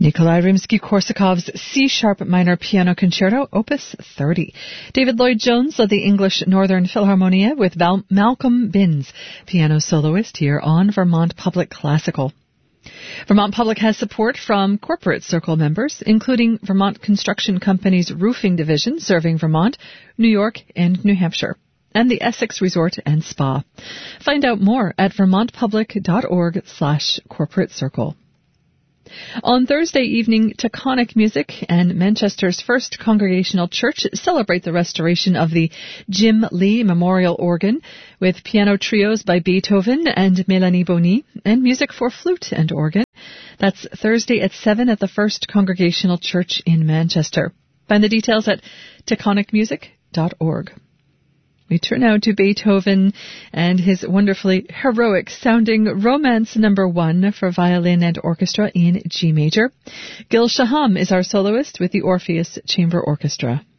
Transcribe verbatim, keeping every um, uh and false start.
Nikolai Rimsky-Korsakov's C-sharp minor piano concerto, opus thirty. David Lloyd-Jones led the English Northern Philharmonia with Val- Malcolm Binns, piano soloist here on Vermont Public Classical. Vermont Public has support from corporate circle members, including Vermont Construction Company's roofing division serving Vermont, New York, and New Hampshire, and the Essex Resort and Spa. Find out more at vermontpublic.org slash corporate circle. On Thursday evening, Taconic Music and Manchester's First Congregational Church celebrate the restoration of the Jim Lee Memorial Organ with piano trios by Beethoven and Mélanie Bonny and music for flute and organ. That's Thursday at seven at the First Congregational Church in Manchester. Find the details at taconic music dot org. We turn now to Beethoven and his wonderfully heroic-sounding Romance Number One for violin and orchestra in G major. Gil Shaham is our soloist with the Orpheus Chamber Orchestra.